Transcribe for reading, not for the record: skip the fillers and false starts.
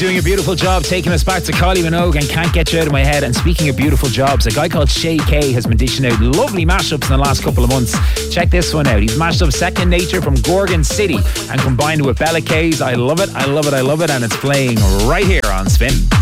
Doing a beautiful job taking us back to Kylie Minogue and Can't Get You Out of My Head. And speaking of beautiful jobs, a guy called Shay K has been dishing out lovely mashups in the last couple of months. Check this one out. He's mashed up Second Nature from Gorgon City and combined it with Bella K's I Love It, I Love It, I Love It, and it's playing right here on Spin.